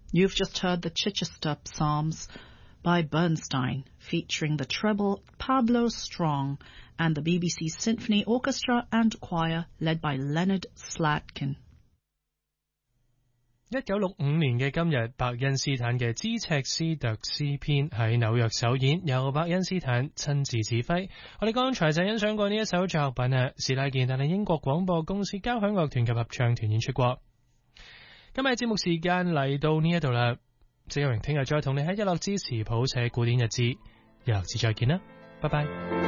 You've just heard the Chichester Psalms by Bernstein, featuring the treble Pablo Strong and the BBC Symphony Orchestra and Choir led by Leonard Slatkin. 1965年嘅今日，伯恩斯坦嘅《茲赤斯特詩篇》喺紐約首演，由伯恩斯坦親自指揮。我哋剛才就欣賞過呢一首作品啊，史拉健但係英國廣播公司交響樂團及合唱團演出過。今日節目時間嚟到呢一度啦，謝永榮聽日再同你喺日落之時譜寫古典日誌，日落之再見啦，拜拜。